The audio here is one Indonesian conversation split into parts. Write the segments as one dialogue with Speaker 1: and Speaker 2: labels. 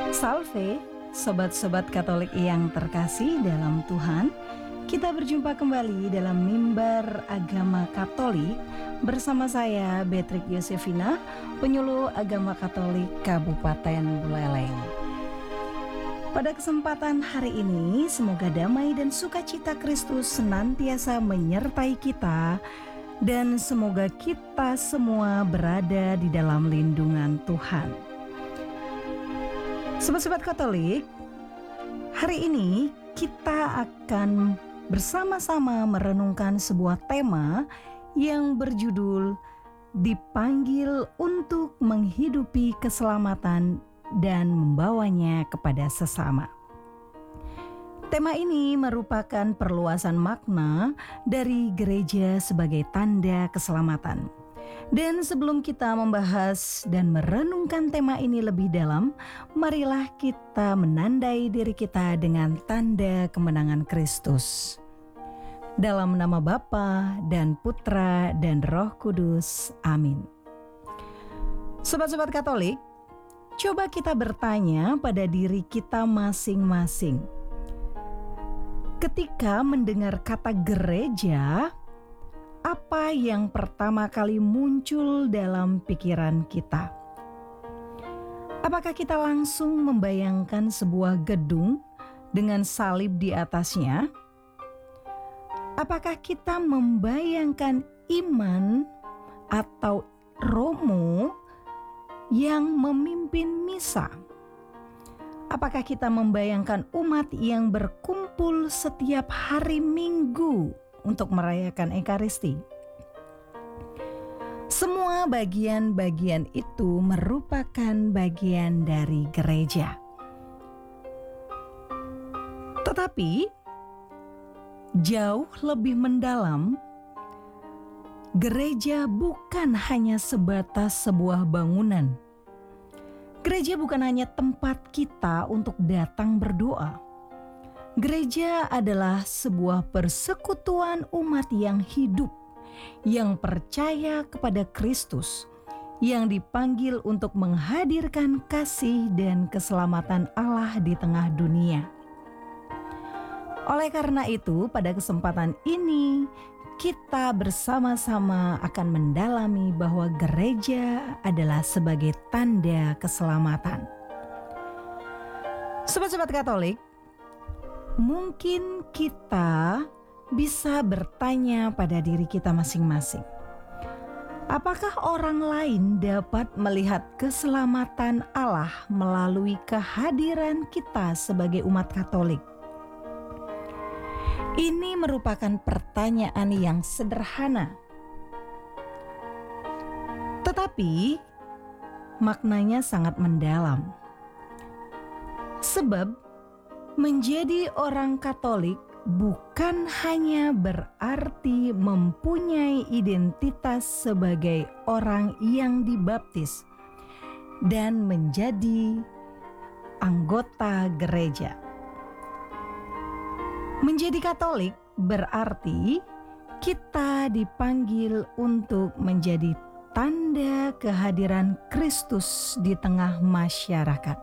Speaker 1: Salve, sobat-sobat Katolik yang terkasih dalam Tuhan. Kita berjumpa kembali dalam Mimbar Agama Katolik bersama saya Beatrix Yosefina, penyuluh Agama Katolik Kabupaten Buleleng. Pada kesempatan hari ini, semoga damai dan sukacita Kristus senantiasa menyertai kita dan semoga kita semua berada di dalam lindungan Tuhan. Sobat-sobat Katolik, hari ini kita akan bersama-sama merenungkan sebuah tema yang berjudul Dipanggil untuk Menghidupi Keselamatan dan Membawanya kepada Sesama. Tema ini merupakan perluasan makna dari gereja sebagai tanda keselamatan. Dan sebelum kita membahas dan merenungkan tema ini lebih dalam, marilah kita menandai diri kita dengan tanda kemenangan Kristus. Dalam nama Bapa dan Putra dan Roh Kudus. Amin. Sobat-sobat Katolik, coba kita bertanya pada diri kita masing-masing. Ketika mendengar kata gereja, apa yang pertama kali muncul dalam pikiran kita? Apakah kita langsung membayangkan sebuah gedung dengan salib di atasnya? Apakah kita membayangkan iman atau romo yang memimpin misa? Apakah kita membayangkan umat yang berkumpul setiap hari Minggu untuk merayakan Ekaristi? Semua bagian-bagian itu merupakan bagian dari gereja. Tetapi jauh lebih mendalam, gereja bukan hanya sebatas sebuah bangunan. Gereja bukan hanya tempat kita untuk datang berdoa. Gereja adalah sebuah persekutuan umat yang hidup, yang percaya kepada Kristus, yang dipanggil untuk menghadirkan kasih dan keselamatan Allah di tengah dunia. Oleh karena itu, pada kesempatan ini, kita bersama-sama akan mendalami bahwa gereja adalah sebagai tanda keselamatan. Sobat-sobat Katolik, mungkin kita bisa bertanya pada diri kita masing-masing. Apakah orang lain dapat melihat keselamatan Allah melalui kehadiran kita sebagai umat Katolik? Ini merupakan pertanyaan yang sederhana, tetapi maknanya sangat mendalam. Sebab menjadi orang Katolik bukan hanya berarti mempunyai identitas sebagai orang yang dibaptis dan menjadi anggota gereja. Menjadi Katolik berarti kita dipanggil untuk menjadi tanda kehadiran Kristus di tengah masyarakat.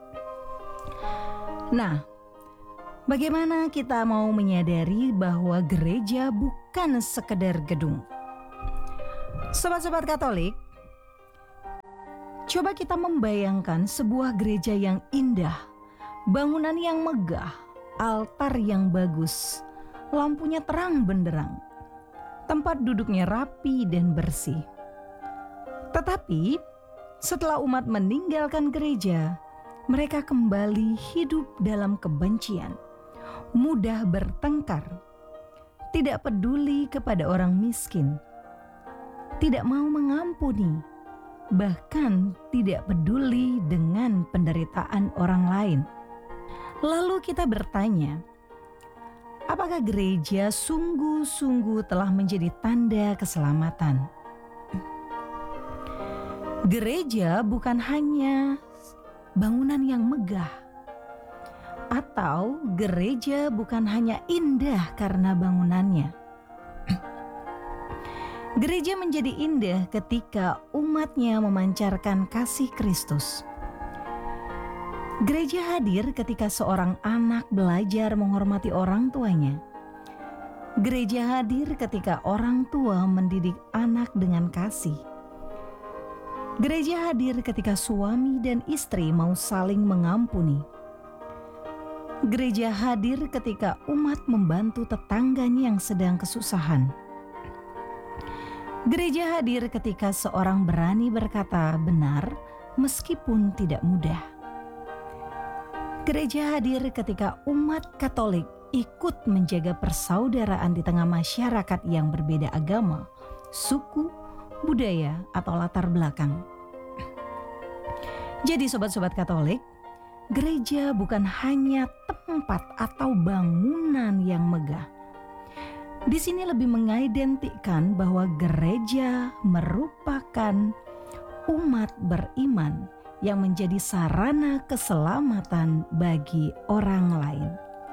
Speaker 1: Nah, bagaimana kita mau menyadari bahwa gereja bukan sekedar gedung? Sobat-sobat Katolik, coba kita membayangkan sebuah gereja yang indah, bangunan yang megah, altar yang bagus, lampunya terang benderang, tempat duduknya rapi dan bersih. Tetapi setelah umat meninggalkan gereja, mereka kembali hidup dalam kebencian, mudah bertengkar, tidak peduli kepada orang miskin, tidak mau mengampuni, bahkan tidak peduli dengan penderitaan orang lain. Lalu kita bertanya, apakah gereja sungguh-sungguh telah menjadi tanda keselamatan? Gereja bukan hanya bangunan yang megah, atau gereja bukan hanya indah karena bangunannya. Gereja menjadi indah ketika umatnya memancarkan kasih Kristus. Gereja hadir ketika seorang anak belajar menghormati orang tuanya. Gereja hadir ketika orang tua mendidik anak dengan kasih. Gereja hadir ketika suami dan istri mau saling mengampuni. Gereja hadir ketika umat membantu tetangganya yang sedang kesusahan. Gereja hadir ketika seorang berani berkata benar meskipun tidak mudah. Gereja hadir ketika umat Katolik ikut menjaga persaudaraan di tengah masyarakat yang berbeda agama, suku, budaya, atau latar belakang. Jadi sobat-sobat Katolik, gereja bukan hanya tempat atau bangunan yang megah. Di sini lebih mengidentikan bahwa gereja merupakan umat beriman yang menjadi sarana keselamatan bagi orang lain.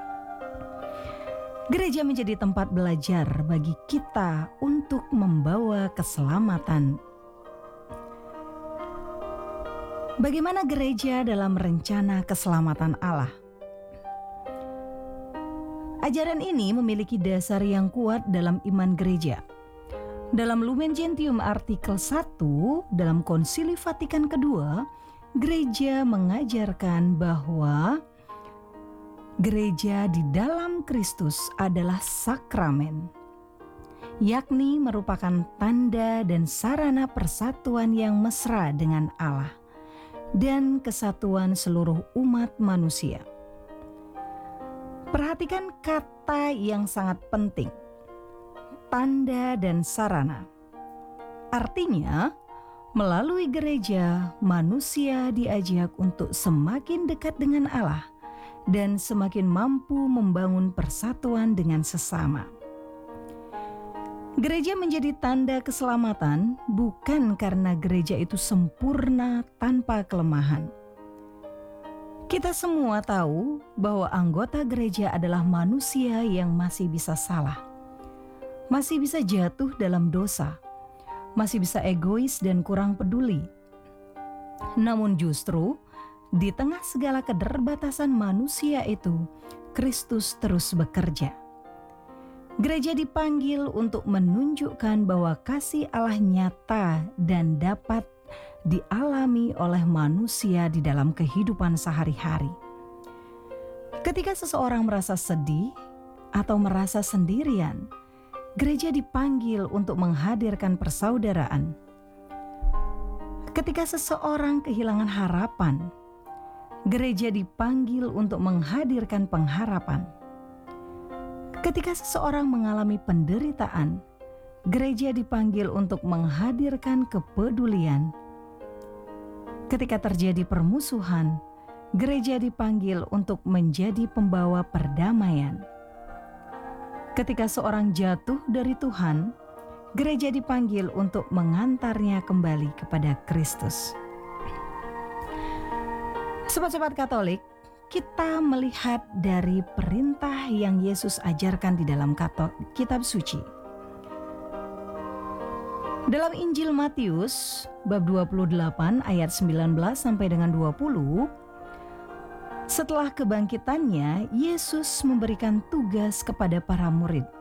Speaker 1: Gereja menjadi tempat belajar bagi kita untuk membawa keselamatan. Bagaimana gereja dalam rencana keselamatan Allah? Ajaran ini memiliki dasar yang kuat dalam iman gereja. Dalam Lumen Gentium artikel 1 dalam Konsili Vatikan II, gereja mengajarkan bahwa gereja di dalam Kristus adalah sakramen, yakni merupakan tanda dan sarana persatuan yang mesra dengan Allah dan kesatuan seluruh umat manusia. Perhatikan kata yang sangat penting, tanda dan sarana. Artinya, melalui gereja, manusia diajak untuk semakin dekat dengan Allah dan semakin mampu membangun persatuan dengan sesama. Gereja menjadi tanda keselamatan bukan karena gereja itu sempurna tanpa kelemahan. Kita semua tahu bahwa anggota gereja adalah manusia yang masih bisa salah, masih bisa jatuh dalam dosa, masih bisa egois dan kurang peduli. Namun justru di tengah segala keterbatasan manusia itu, Kristus terus bekerja. Gereja dipanggil untuk menunjukkan bahwa kasih Allah nyata dan dapat dialami oleh manusia di dalam kehidupan sehari-hari. Ketika seseorang merasa sedih atau merasa sendirian, gereja dipanggil untuk menghadirkan persaudaraan. Ketika seseorang kehilangan harapan, gereja dipanggil untuk menghadirkan pengharapan. Ketika seseorang mengalami penderitaan, gereja dipanggil untuk menghadirkan kepedulian. Ketika terjadi permusuhan, gereja dipanggil untuk menjadi pembawa perdamaian. Ketika seorang jatuh dari Tuhan, gereja dipanggil untuk mengantarnya kembali kepada Kristus. Sobat-sobat Katolik, kita melihat dari perintah yang Yesus ajarkan di dalam kitab suci. Dalam Injil Matius bab 28 ayat 19 sampai dengan 20, setelah kebangkitannya, Yesus memberikan tugas kepada para murid.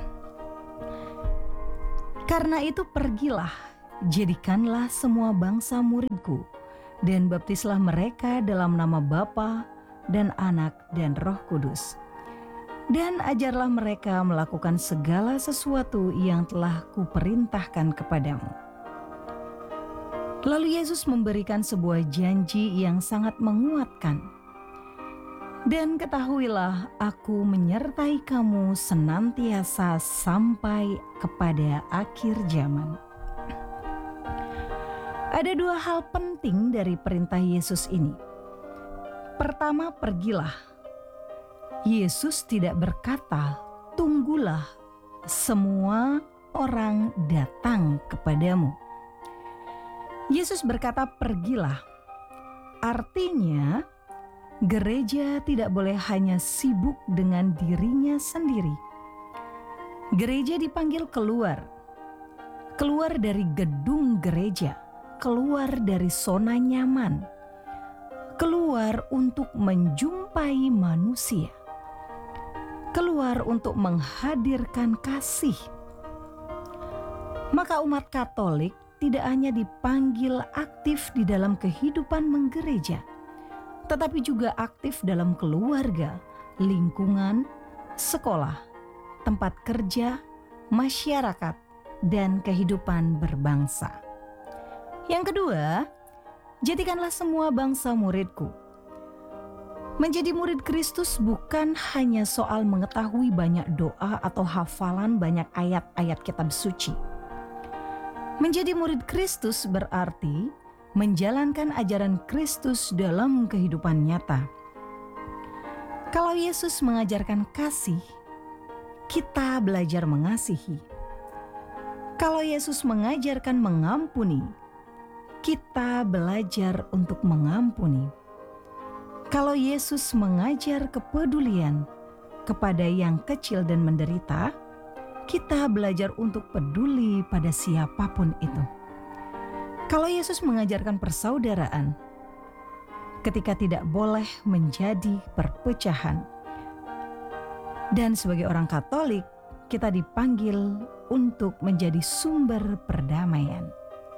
Speaker 1: Karena itu pergilah, jadikanlah semua bangsa muridku, dan baptislah mereka dalam nama Bapa dan Anak dan Roh Kudus. Dan ajarlah mereka melakukan segala sesuatu yang telah kuperintahkan kepadamu. Lalu Yesus memberikan sebuah janji yang sangat menguatkan. Dan ketahuilah, aku menyertai kamu senantiasa sampai kepada akhir zaman. Ada dua hal penting dari perintah Yesus ini. Pertama, pergilah. Yesus tidak berkata, tunggulah, semua orang datang kepadamu. Yesus berkata, pergilah. Artinya, gereja tidak boleh hanya sibuk dengan dirinya sendiri. Gereja dipanggil keluar dari gedung gereja, keluar dari zona nyaman, keluar keluar untuk menjumpai manusia, keluar untuk menghadirkan kasih. Maka umat Katolik tidak hanya dipanggil aktif di dalam kehidupan menggereja, tetapi juga aktif dalam keluarga, lingkungan, sekolah, tempat kerja, masyarakat, dan kehidupan berbangsa. Yang kedua, jadikanlah semua bangsa muridku. Menjadi murid Kristus bukan hanya soal mengetahui banyak doa atau hafalan banyak ayat-ayat kitab suci. Menjadi murid Kristus berarti menjalankan ajaran Kristus dalam kehidupan nyata. Kalau Yesus mengajarkan kasih, kita belajar mengasihi. Kalau Yesus mengajarkan mengampuni, kita belajar untuk mengampuni. Kalau Yesus mengajar kepedulian kepada yang kecil dan menderita, kita belajar untuk peduli pada siapapun itu. Kalau Yesus mengajarkan persaudaraan, ketika tidak boleh menjadi perpecahan. Dan sebagai orang Katolik, kita dipanggil untuk menjadi sumber perdamaian.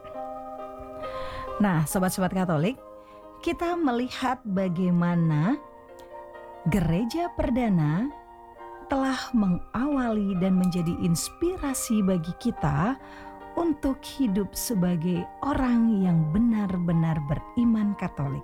Speaker 1: Nah, sobat-sobat Katolik, kita melihat bagaimana gereja perdana telah mengawali dan menjadi inspirasi bagi kita untuk hidup sebagai orang yang benar-benar beriman Katolik.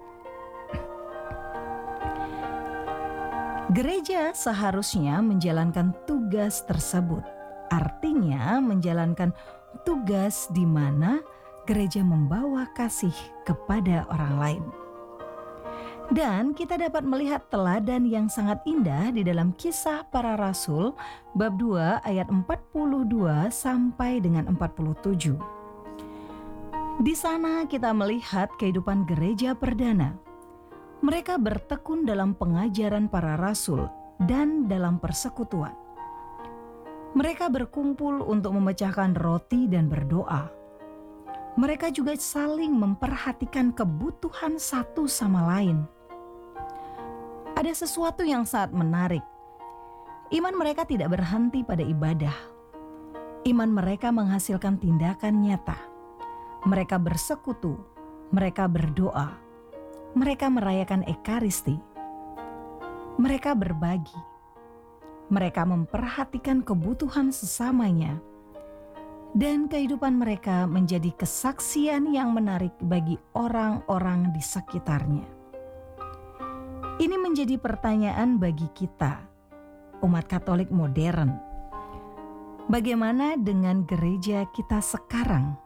Speaker 1: Gereja seharusnya menjalankan tugas tersebut. Artinya menjalankan tugas di mana gereja membawa kasih kepada orang lain. Dan kita dapat melihat teladan yang sangat indah di dalam Kisah Para Rasul bab 2 ayat 42 sampai dengan 47. Di sana kita melihat kehidupan gereja perdana. Mereka bertekun dalam pengajaran para rasul dan dalam persekutuan. Mereka berkumpul untuk memecahkan roti dan berdoa. Mereka juga saling memperhatikan kebutuhan satu sama lain. Ada sesuatu yang sangat menarik. Iman mereka tidak berhenti pada ibadah. Iman mereka menghasilkan tindakan nyata. Mereka bersekutu, mereka berdoa, mereka merayakan Ekaristi, mereka berbagi, mereka memperhatikan kebutuhan sesamanya, dan kehidupan mereka menjadi kesaksian yang menarik bagi orang-orang di sekitarnya. Ini menjadi pertanyaan bagi kita, umat Katolik modern. Bagaimana dengan gereja kita sekarang?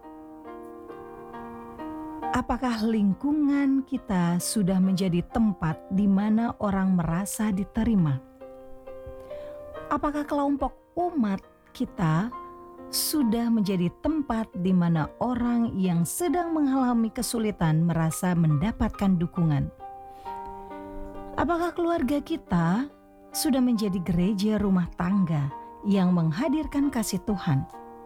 Speaker 1: Apakah lingkungan kita sudah menjadi tempat di mana orang merasa diterima? Apakah kelompok umat kita sudah menjadi tempat di mana orang yang sedang mengalami kesulitan merasa mendapatkan dukungan? Apakah keluarga kita sudah menjadi gereja rumah tangga yang menghadirkan kasih Tuhan?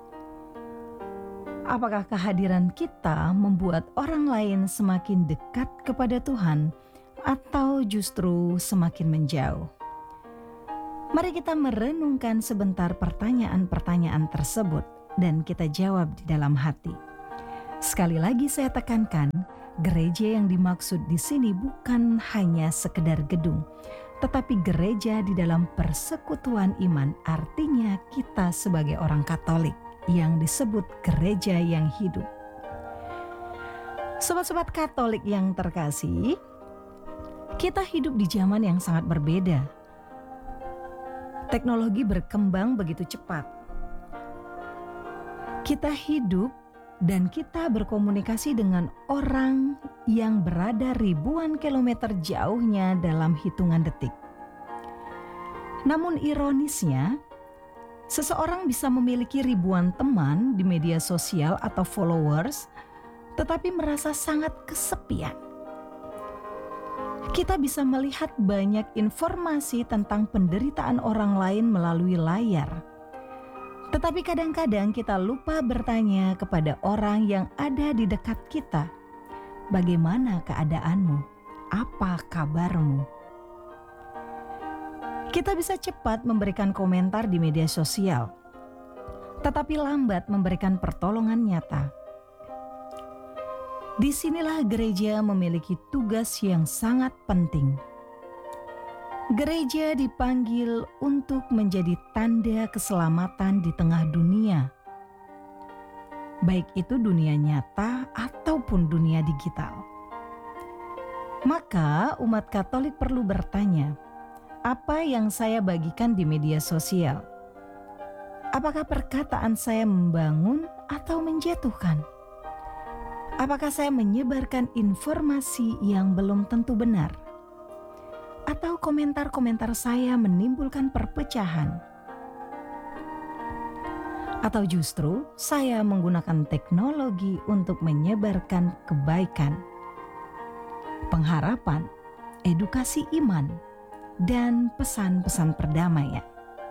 Speaker 1: Apakah kehadiran kita membuat orang lain semakin dekat kepada Tuhan atau justru semakin menjauh? Mari kita merenungkan sebentar pertanyaan-pertanyaan tersebut dan kita jawab di dalam hati. Sekali lagi saya tekankan, gereja yang dimaksud di sini bukan hanya sekedar gedung, tetapi gereja di dalam persekutuan iman, artinya kita sebagai orang Katolik yang disebut gereja yang hidup. Sobat-sobat Katolik yang terkasih, kita hidup di zaman yang sangat berbeda. Teknologi berkembang begitu cepat. Kita hidup dan kita berkomunikasi dengan orang yang berada ribuan kilometer jauhnya dalam hitungan detik. Namun ironisnya, seseorang bisa memiliki ribuan teman di media sosial atau followers, tetapi merasa sangat kesepian. Kita bisa melihat banyak informasi tentang penderitaan orang lain melalui layar. Tetapi kadang-kadang kita lupa bertanya kepada orang yang ada di dekat kita, bagaimana keadaanmu? apa kabarmu? Kita bisa cepat memberikan komentar di media sosial, tetapi lambat memberikan pertolongan nyata. Disinilah gereja memiliki tugas yang sangat penting. Gereja dipanggil untuk menjadi tanda keselamatan di tengah dunia, baik itu dunia nyata ataupun dunia digital. Maka umat Katolik perlu bertanya, apa yang saya bagikan di media sosial? Apakah perkataan saya membangun atau menjatuhkan? Apakah saya menyebarkan informasi yang belum tentu benar? Atau komentar-komentar saya menimbulkan perpecahan? Atau justru saya menggunakan teknologi untuk menyebarkan kebaikan, pengharapan, edukasi iman, dan pesan-pesan perdamaian?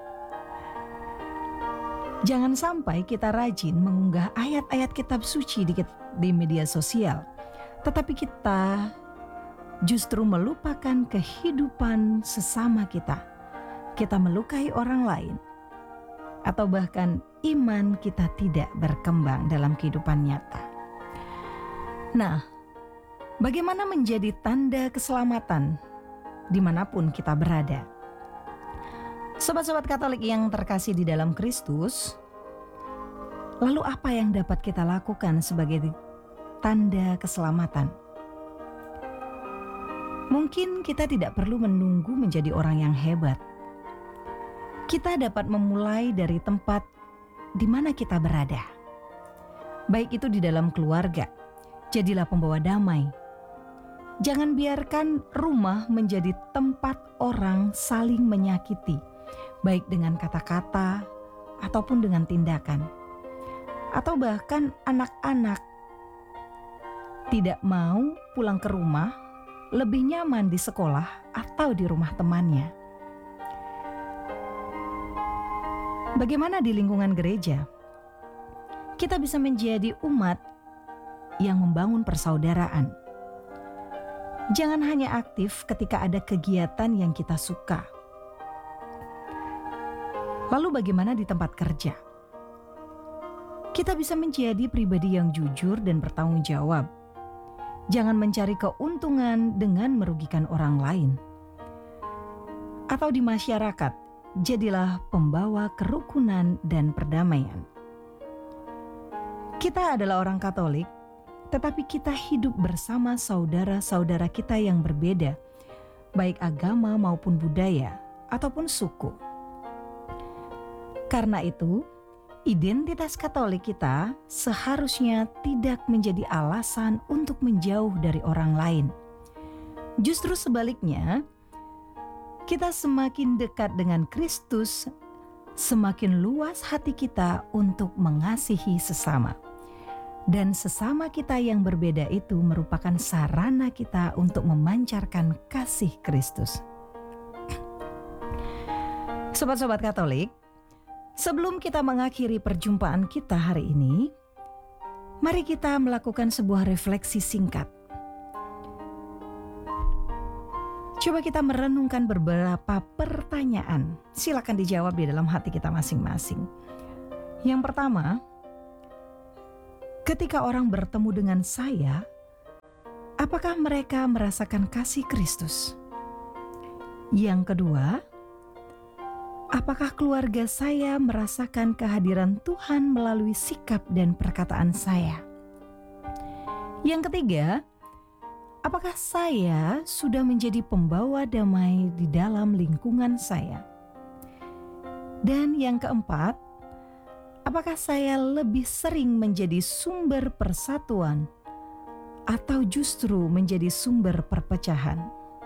Speaker 1: Jangan sampai kita rajin mengunggah ayat-ayat kitab suci di media sosial, tetapi kita justru melupakan kehidupan sesama kita. Kita melukai orang lain, atau bahkan iman kita tidak berkembang dalam kehidupan nyata. Nah, bagaimana menjadi tanda keselamatan dimanapun kita berada? Sobat-sobat Katolik yang terkasih di dalam Kristus, lalu apa yang dapat kita lakukan sebagai tanda keselamatan? Mungkin kita tidak perlu menunggu menjadi orang yang hebat. Kita dapat memulai dari tempat di mana kita berada. Baik itu di dalam keluarga, jadilah pembawa damai. Jangan biarkan rumah menjadi tempat orang saling menyakiti, baik dengan kata-kata ataupun dengan tindakan. Atau bahkan anak-anak tidak mau pulang ke rumah, lebih nyaman di sekolah atau di rumah temannya. Bagaimana di lingkungan gereja? Kita bisa menjadi umat yang membangun persaudaraan. Jangan hanya aktif ketika ada kegiatan yang kita suka. Lalu bagaimana di tempat kerja? Kita bisa menjadi pribadi yang jujur dan bertanggung jawab. Jangan mencari keuntungan dengan merugikan orang lain. Atau di masyarakat, jadilah pembawa kerukunan dan perdamaian. Kita adalah orang Katolik, tetapi kita hidup bersama saudara-saudara kita yang berbeda, baik agama maupun budaya ataupun suku. Karena itu, identitas Katolik kita seharusnya tidak menjadi alasan untuk menjauh dari orang lain. Justru sebaliknya, kita semakin dekat dengan Kristus, semakin luas hati kita untuk mengasihi sesama. Dan sesama kita yang berbeda itu merupakan sarana kita untuk memancarkan kasih Kristus. Sobat-sobat Katolik, sebelum kita mengakhiri perjumpaan kita hari ini, mari kita melakukan sebuah refleksi singkat. Coba kita merenungkan beberapa pertanyaan. Silakan dijawab di dalam hati kita masing-masing. Yang pertama, ketika orang bertemu dengan saya, apakah mereka merasakan kasih Kristus? Yang kedua, apakah keluarga saya merasakan kehadiran Tuhan melalui sikap dan perkataan saya? Yang ketiga, apakah saya sudah menjadi pembawa damai di dalam lingkungan saya? Dan yang keempat, apakah saya lebih sering menjadi sumber persatuan atau justru menjadi sumber perpecahan?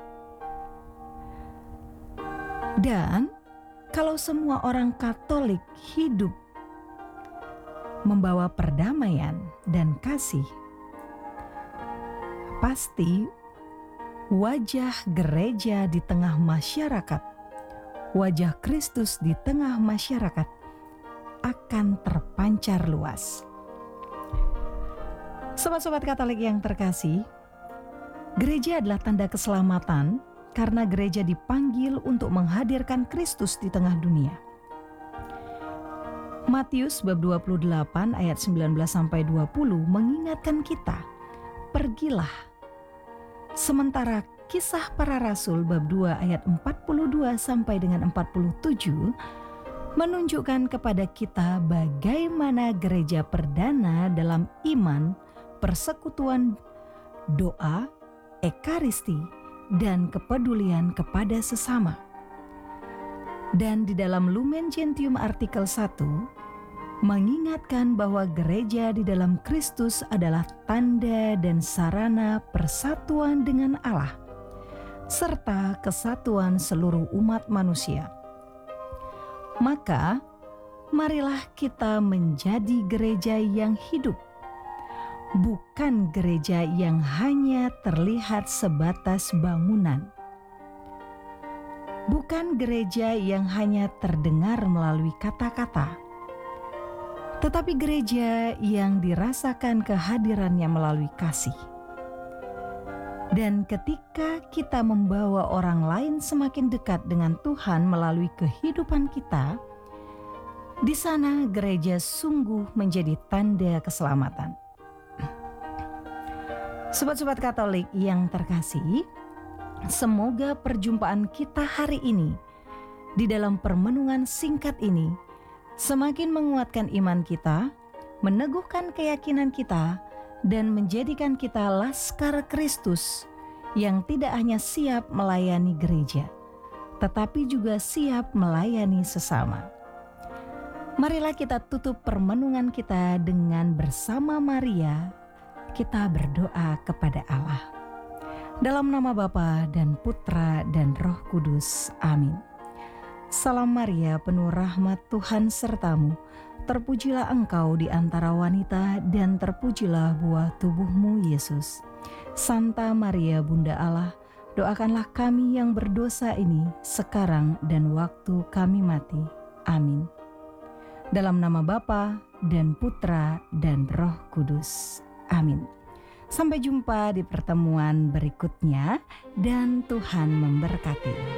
Speaker 1: Dan kalau semua orang Katolik hidup membawa perdamaian dan kasih, pasti wajah gereja di tengah masyarakat, wajah Kristus di tengah masyarakat akan terpancar luas. Sobat-sobat Katolik yang terkasih, Gereja adalah tanda keselamatan karena gereja dipanggil untuk menghadirkan Kristus di tengah dunia. Matius bab 28 ayat 19-20 mengingatkan kita, pergilah. Sementara Kisah Para Rasul bab 2 ayat 42 sampai dengan 47 menunjukkan kepada kita bagaimana gereja perdana dalam iman, persekutuan, doa, ekaristi, dan kepedulian kepada sesama. Dan di dalam Lumen Gentium artikel 1 mengingatkan bahwa gereja di dalam Kristus adalah tanda dan sarana persatuan dengan Allah serta kesatuan seluruh umat manusia. Maka, marilah kita menjadi gereja yang hidup, bukan gereja yang hanya terlihat sebatas bangunan, bukan gereja yang hanya terdengar melalui kata-kata, tetapi gereja yang dirasakan kehadirannya melalui kasih. Dan ketika kita membawa orang lain semakin dekat dengan Tuhan melalui kehidupan kita, di sana gereja sungguh menjadi tanda keselamatan. Sobat-sobat Katolik yang terkasih, semoga perjumpaan kita hari ini di dalam permenungan singkat ini semakin menguatkan iman kita, meneguhkan keyakinan kita, dan menjadikan kita laskar Kristus yang tidak hanya siap melayani gereja, tetapi juga siap melayani sesama. Marilah kita tutup permenungan kita dengan bersama Maria, kita berdoa kepada Allah. Dalam nama Bapa dan Putra dan Roh Kudus. Amin. Salam Maria, penuh rahmat Tuhan sertamu. Terpujilah engkau di antara wanita dan terpujilah buah tubuhmu Yesus. Santa Maria Bunda Allah, doakanlah kami yang berdosa ini sekarang dan waktu kami mati. Amin. Dalam nama Bapa dan Putra dan Roh Kudus. Amin. Sampai jumpa di pertemuan berikutnya dan Tuhan memberkati.